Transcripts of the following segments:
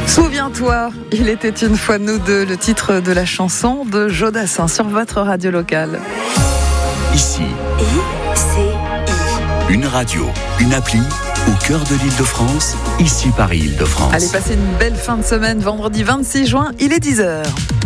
Souviens-toi, il était une fois nous deux, le titre de la chanson de Jodassin sur votre radio locale. Ici, une radio, une appli au cœur de l'Île-de-France, ici Paris Île-de-France. Allez, passez une belle fin de semaine, vendredi 26 juin, il est 10h.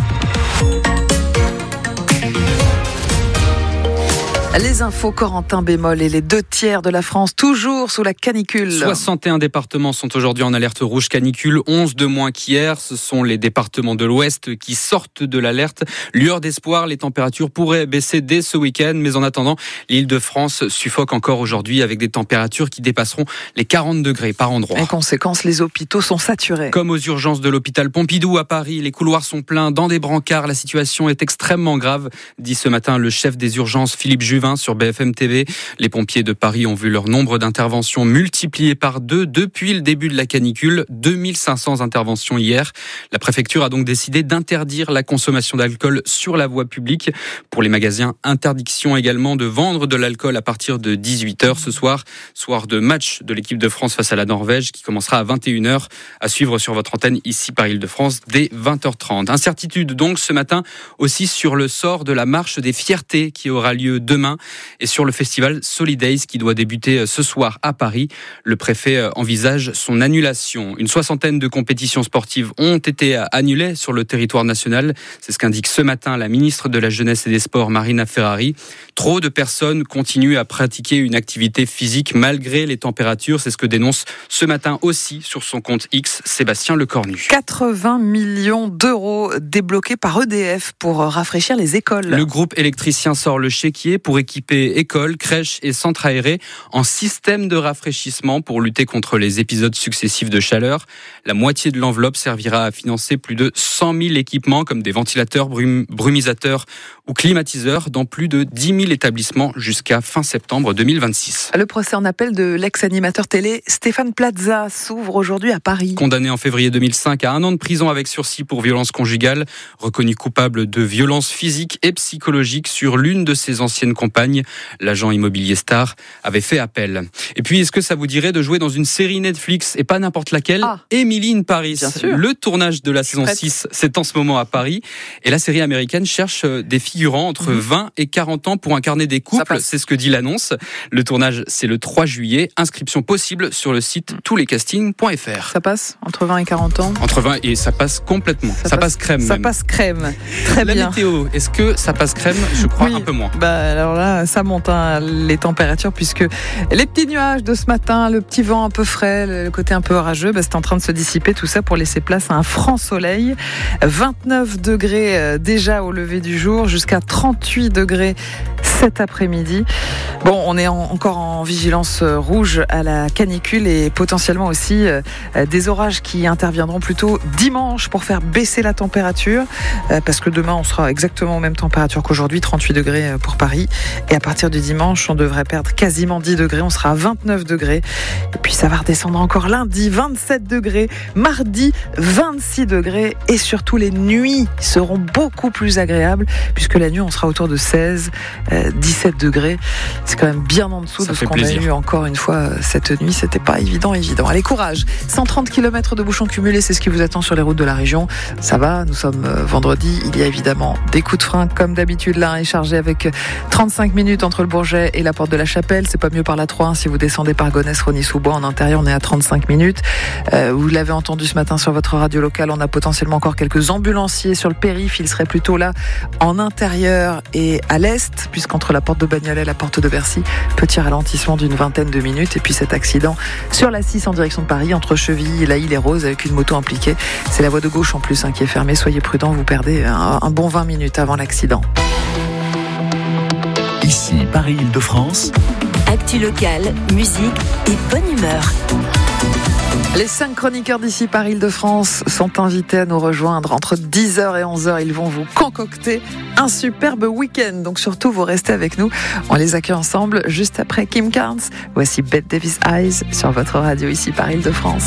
Les infos, Corentin Bémol et les 2/3 de la France, toujours sous la canicule. 61 départements sont aujourd'hui en alerte rouge canicule, 11 de moins qu'hier. Ce sont les départements de l'Ouest qui sortent de l'alerte. Lueur d'espoir, les températures pourraient baisser dès ce week-end. Mais en attendant, l'Île-de-France suffoque encore aujourd'hui avec des températures qui dépasseront les 40 degrés par endroit. En conséquence, les hôpitaux sont saturés. Comme aux urgences de l'hôpital Pompidou à Paris, les couloirs sont pleins dans des brancards. La situation est extrêmement grave, dit ce matin le chef des urgences Philippe Juvin sur BFM TV. Les pompiers de Paris ont vu leur nombre d'interventions multiplié par 2 depuis le début de la canicule. 2500 interventions hier. La préfecture a donc décidé d'interdire la consommation d'alcool sur la voie publique. Pour les magasins, interdiction également de vendre de l'alcool à partir de 18h ce soir. Soir de match de l'équipe de France face à la Norvège qui commencera à 21h. À suivre sur votre antenne ici par Île-de-France dès 20h30. Incertitude donc ce matin aussi sur le sort de la marche des fiertés qui aura lieu demain. Et sur le festival Solidays qui doit débuter ce soir à Paris. Le préfet envisage son annulation. Une 60aine de compétitions sportives ont été annulées sur le territoire national. C'est ce qu'indique ce matin la ministre de la Jeunesse et des Sports, Marina Ferrari. Trop de personnes continuent à pratiquer une activité physique malgré les températures. C'est ce que dénonce ce matin aussi sur son compte X, Sébastien Lecornu. 80 millions d'euros débloqués par EDF pour rafraîchir les écoles. Le groupe électricien sort le chéquier pour équiper écoles, crèches et centres aérés en système de rafraîchissement pour lutter contre les épisodes successifs de chaleur. La moitié de l'enveloppe servira à financer plus de 100 000 équipements comme des ventilateurs, brumisateurs ou climatiseurs dans plus de 10 000 établissements jusqu'à fin septembre 2026. Le procès en appel de l'ex-animateur télé Stéphane Plaza s'ouvre aujourd'hui à Paris. Condamné en février 2005 à 1 an de prison avec sursis pour violence conjugale, reconnu coupable de violences physiques et psychologiques sur l'une de ses anciennes compagnes, l'agent immobilier Star avait fait appel. Et puis, est-ce que ça vous dirait de jouer dans une série Netflix et pas n'importe laquelle, Emily in Paris. Le tournage de la saison 6, c'est en ce moment à Paris. Et la série américaine cherche des figurants entre 20 et 40 ans pour incarner des couples. C'est ce que dit l'annonce. Le tournage, c'est le 3 juillet. Inscription possible sur le site touslescastings.fr. Ça passe entre 20 et 40 ans. Entre 20 et ça passe complètement. Ça passe crème. Ça même. passe crème. Très bien. La météo, est-ce que ça passe crème ? Je crois un peu moins. Alors là, ça monte les températures puisque les petits nuages de ce matin, le petit vent un peu frais, le côté un peu orageux, c'est en train de se dissiper tout ça pour laisser place à un franc soleil. 29 degrés déjà au lever du jour, jusqu'à 38 degrés cet après-midi. Bon, on est encore en vigilance rouge à la canicule et potentiellement aussi des orages qui interviendront plutôt dimanche pour faire baisser la température parce que demain on sera exactement aux mêmes températures qu'aujourd'hui, 38 degrés pour Paris, et à partir du dimanche on devrait perdre quasiment 10 degrés, on sera à 29 degrés et puis ça va redescendre encore lundi, 27 degrés, mardi 26 degrés et surtout les nuits seront beaucoup plus agréables puisque la nuit on sera autour de 16, 17 degrés. C'est quand même bien en dessous de ce qu'on a eu encore une fois cette nuit. C'était pas évident. Allez, courage. 130 km de bouchons cumulés, c'est ce qui vous attend sur les routes de la région. Ça va, nous sommes vendredi. Il y a évidemment des coups de frein comme d'habitude. L'un est chargé avec 35 minutes entre le Bourget et la porte de la Chapelle. C'est pas mieux par la 3 si vous descendez par Gonesse, Rosny-sous-Bois. En intérieur, on est à 35 minutes. Vous l'avez entendu ce matin sur votre radio locale. On a potentiellement encore quelques ambulanciers sur le périph'. Ils seraient plutôt là en intérieur et à l'est, puisqu'entre la porte de Bagnolet et la porte de Bercy, petit ralentissement d'une vingtaine de minutes. Et puis cet accident sur la 6 en direction de Paris, entre Chevilly et la Île et Rose, avec une moto impliquée. C'est la voie de gauche en plus qui est fermée. Soyez prudents, vous perdez un bon 20 minutes avant l'accident. Ici, Paris Île-de-France. Actu locale, musique et bonne humeur. Les 5 chroniqueurs d'ici par Île-de-France sont invités à nous rejoindre entre 10h et 11h. Ils vont vous concocter un superbe week-end. Donc surtout, vous restez avec nous. On les accueille ensemble juste après Kim Carnes. Voici Bette Davis Eyes sur votre radio ici par Île-de-France.